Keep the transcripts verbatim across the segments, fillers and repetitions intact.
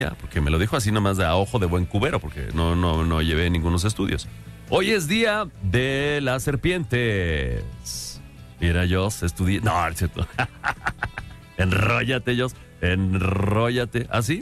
porque me lo dijo así nomás de a ojo de buen cubero, porque no, no, no llevé ningunos estudios. Hoy es día de las serpientes. Mira, yo estudié... No, es cierto. Enróllate, Jos. Enróllate. ¿Ah, sí?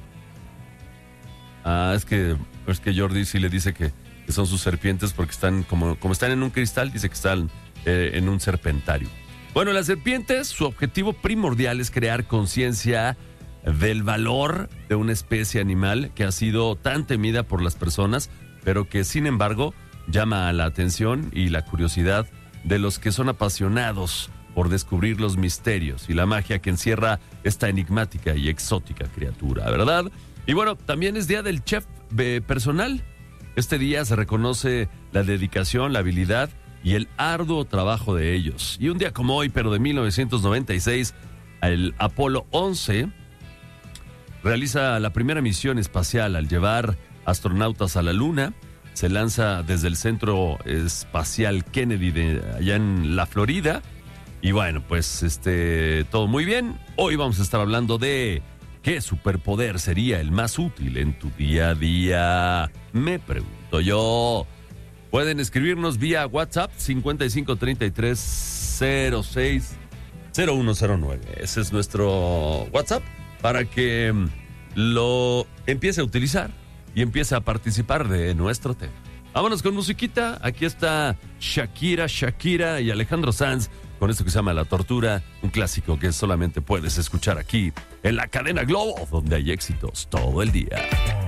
Ah, es que, es que Jordi sí le dice que, que son sus serpientes porque están, como, como están en un cristal, dice que están eh, en un serpentario. Bueno, las serpientes, su objetivo primordial es crear conciencia del valor de una especie animal que ha sido tan temida por las personas, pero que sin embargo llama a la atención y la curiosidad de los que son apasionados por descubrir los misterios y la magia que encierra esta enigmática y exótica criatura, ¿verdad? Y bueno, también es día del chef eh, personal. Este día se reconoce la dedicación, la habilidad y el arduo trabajo de ellos. Y un día como hoy, pero de mil novecientos noventa y seis, el Apolo once realiza la primera misión espacial al llevar astronautas a la Luna. Se lanza desde el Centro Espacial Kennedy de allá en la Florida. Y bueno, pues este todo muy bien. Hoy vamos a estar hablando de ¿qué superpoder sería el más útil en tu día a día? Me pregunto yo. Pueden escribirnos vía WhatsApp cincuenta y cinco treinta y tres cero seis cero uno cero nueve. Ese es nuestro WhatsApp para que lo empiece a utilizar y empiece a participar de nuestro tema. Vámonos con musiquita. Aquí está Shakira, Shakira y Alejandro Sanz con esto que se llama La Tortura, un clásico que solamente puedes escuchar aquí en la cadena Globo, donde hay éxitos todo el día.